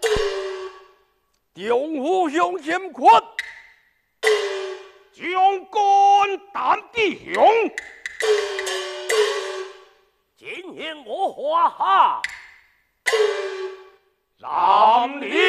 中虎向前看，将官担弟兄，今天我华夏，让你。